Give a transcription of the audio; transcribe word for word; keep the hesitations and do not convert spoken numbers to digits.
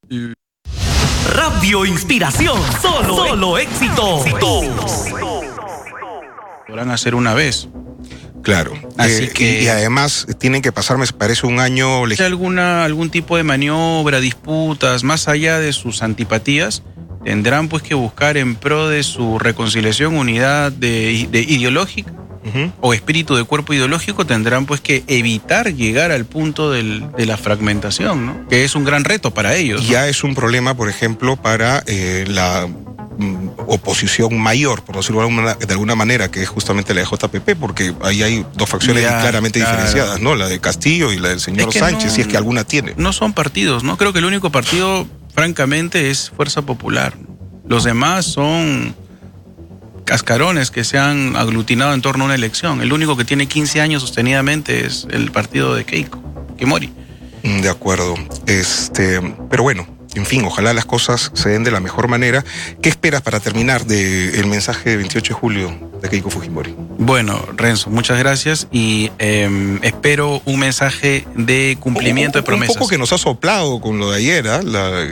Radio Inspiración, solo, solo éxito. Podrán hacer una vez. Claro. Así eh, que... Y además tienen que pasar, me parece, un año... ¿Hay alguna, algún tipo de maniobra, disputas, más allá de sus antipatías? Tendrán pues que buscar en pro de su reconciliación, unidad de, de ideológica uh-huh. o espíritu de cuerpo ideológico, tendrán pues que evitar llegar al punto del, de la fragmentación, ¿no? Que es un gran reto para ellos. Ya ¿no? es un problema, por ejemplo, para eh, la mm, oposición mayor, por decirlo de alguna, de alguna manera, que es justamente la de J P P, porque ahí hay dos facciones ya, claramente claro. diferenciadas, ¿no? La de Castillo y la del señor es que Sánchez, no, si es que alguna tiene. No son partidos, ¿no? Creo que el único partido, francamente, es Fuerza Popular. Los demás son cascarones que se han aglutinado en torno a una elección. El único que tiene quince años sostenidamente es el partido de Keiko Fujimori. De acuerdo. Este, pero bueno, en fin, ojalá las cosas se den de la mejor manera. ¿Qué esperas para terminar del mensaje de veintiocho de julio de Keiko Fujimori? Bueno, Renzo, muchas gracias y eh, espero un mensaje de cumplimiento un, un, de promesas. Un poco que nos ha soplado con lo de ayer, ¿eh? La,